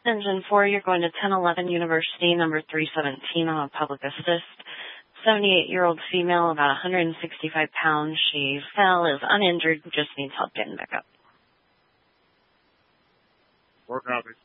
Engine 4, you're going to 1011 University, number 317 on a public assist. 78-year-old female, about 165 pounds. She fell, is uninjured, just needs help getting back up. 4 copies.